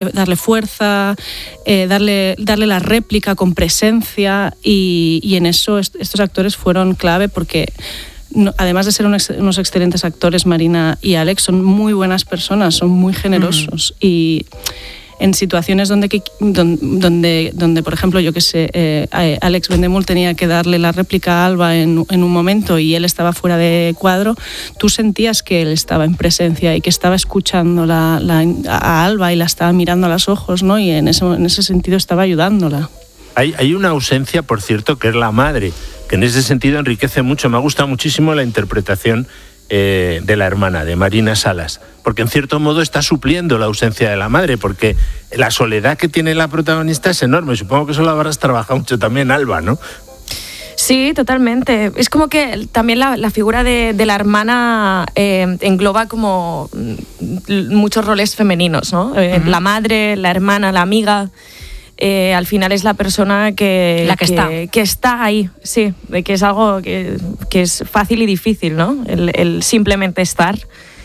darle fuerza, darle la réplica con presencia, y en eso estos actores fueron clave porque... además de ser unos excelentes actores, Marina y Alex son muy buenas personas, son muy generosos. Y en situaciones donde por ejemplo, yo que sé, Alex Vendemul tenía que darle la réplica a Alba en un momento y él estaba fuera de cuadro, tú sentías que él estaba en presencia y que estaba escuchando a Alba y la estaba mirando a los ojos, ¿no? Y en ese sentido estaba ayudándola. Hay una ausencia, por cierto, que es la madre, que en ese sentido enriquece mucho. Me ha gustado muchísimo la interpretación de la hermana, de Marina Salas, porque en cierto modo está supliendo la ausencia de la madre, porque la soledad que tiene la protagonista es enorme. Supongo que eso lo habrás trabajado mucho también, Alba, ¿no? Sí, totalmente. Es como que también la figura de la hermana engloba como muchos roles femeninos, ¿no? La madre, la hermana, la amiga... al final es la persona que está ahí, sí, que es algo que es fácil y difícil, ¿no? El simplemente estar.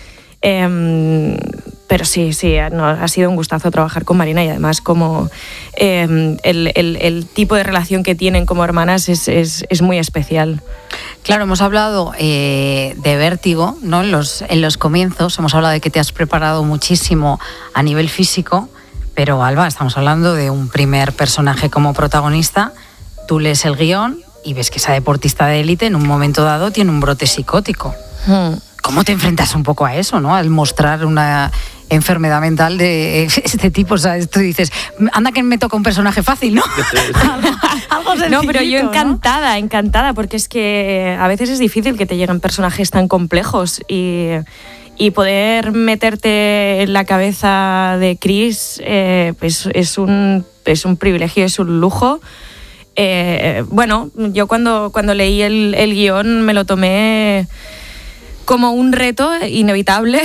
Pero sí, no, ha sido un gustazo trabajar con Marina, y además como el tipo de relación que tienen como hermanas es muy especial. Claro, hemos hablado de Vértigo, ¿no? En los comienzos hemos hablado de que te has preparado muchísimo a nivel físico. Pero, Alba, estamos hablando de un primer personaje como protagonista. Tú lees el guión y ves que esa deportista de élite en un momento dado tiene un brote psicótico. ¿Cómo te enfrentas un poco a eso, ¿no? Al mostrar una enfermedad mental de este tipo. O sea, tú dices, anda que me toca un personaje fácil, ¿no? algo sencillito, no, pero yo encantada, porque es que a veces es difícil que te lleguen personajes tan complejos y poder meterte en la cabeza de Chris pues es un privilegio, es un lujo. Bueno, yo cuando leí el guión me lo tomé como un reto inevitable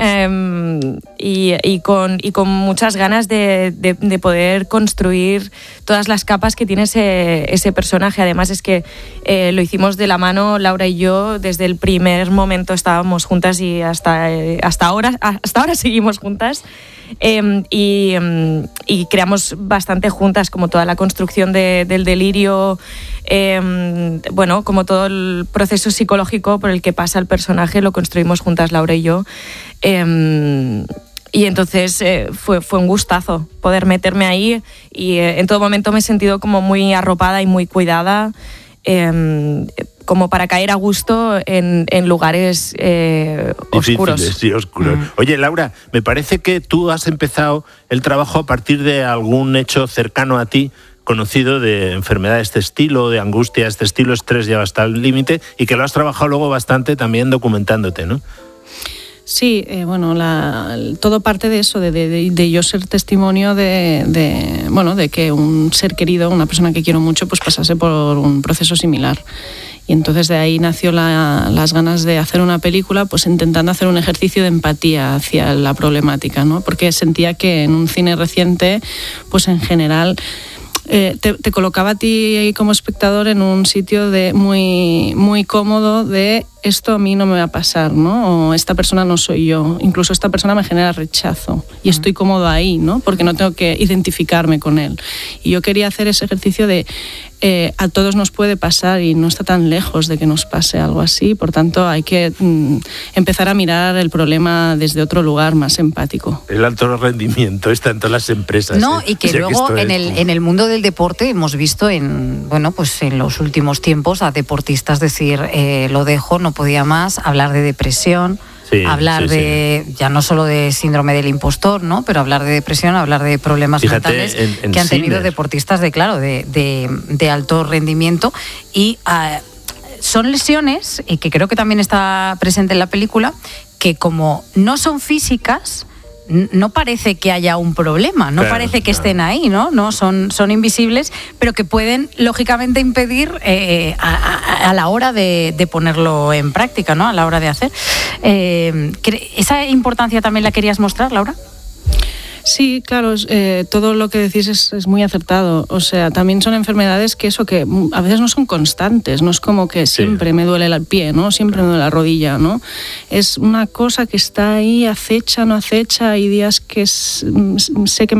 y con muchas ganas de poder construir todas las capas que tiene ese personaje. Además es que lo hicimos de la mano, Laura y yo, desde el primer momento estábamos juntas y hasta ahora seguimos juntas. Y creamos bastante juntas, como toda la construcción del delirio, bueno, como todo el proceso psicológico por el que pasa el personaje, lo construimos juntas Laura y yo. Y entonces fue un gustazo poder meterme ahí, y en todo momento me he sentido como muy arropada y muy cuidada, como para caer a gusto en lugares oscuros. Sí, oscuros. Oye, Laura, me parece que tú has empezado el trabajo a partir de algún hecho cercano a ti, conocido, de enfermedad de este estilo, de angustia de este estilo, estrés ya hasta el límite, y que lo has trabajado luego bastante también documentándote, ¿no? Sí, bueno, todo parte de eso, de yo ser testimonio de que un ser querido, una persona que quiero mucho, pues pasase por un proceso similar. Y entonces de ahí nació las ganas de hacer una película, pues intentando hacer un ejercicio de empatía hacia la problemática, ¿no? Porque sentía que en un cine reciente, pues en general te colocaba a ti como espectador en un sitio muy, muy cómodo de esto a mí no me va a pasar, ¿no? O esta persona no soy yo. Incluso esta persona me genera rechazo y estoy cómodo ahí, ¿no? Porque no tengo que identificarme con él. Y yo quería hacer ese ejercicio de a todos nos puede pasar y no está tan lejos de que nos pase algo así. Por tanto, hay que empezar a mirar el problema desde otro lugar más empático. El alto rendimiento está en todas las empresas. No, y que luego en el mundo del deporte hemos visto en los últimos tiempos a deportistas decir, lo dejo, no podía más, hablar de depresión. Sí, hablar de ya no solo de síndrome del impostor, ¿no? Pero hablar de depresión, hablar de problemas mentales que han tenido deportistas de alto rendimiento. Y son lesiones, y que creo que también está presente en la película, que como no son físicas, no parece que haya un problema, no parece que estén ahí, ¿no? Son invisibles, pero que pueden, lógicamente, impedir a la hora de ponerlo en práctica, ¿no? A la hora de hacer. ¿Esa importancia también la querías mostrar, Laura? Sí, claro, todo lo que decís es muy acertado. O sea, también son enfermedades que a veces no son constantes, no es como que siempre me duele el pie, ¿no? Siempre me duele la rodilla, ¿no? Es una cosa que está ahí, acecha, no acecha, hay días que sé que